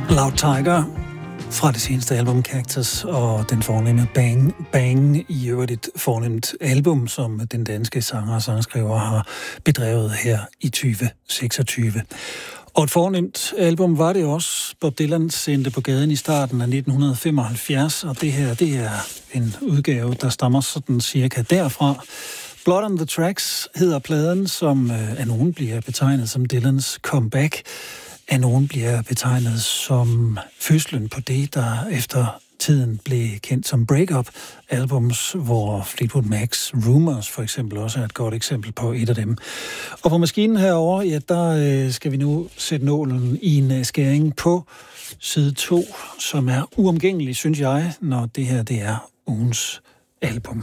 Loud Tiger fra det seneste album Cactus og den fornemme Bang Bang, i øvrigt et fornemt album, som den danske sanger og sangskriver har bedrevet her i 2026. Og et fornemt album var det også. Bob Dylan sendte på gaden i starten af 1975, og det her, det er en udgave, der stammer sådan cirka derfra. Blood on the Tracks hedder pladen, som af nogen bliver betegnet som Dylans comeback. Af nogen bliver betegnet som fødslen på det, der efter tiden blev kendt som break-up-albums, hvor Fleetwood Mac's Rumours for eksempel også er et godt eksempel på et af dem. Og på maskinen herovre, ja, der skal vi nu sætte nålen i en skæring på side 2, som er uomgængelig, synes jeg, når det her det er ugens album.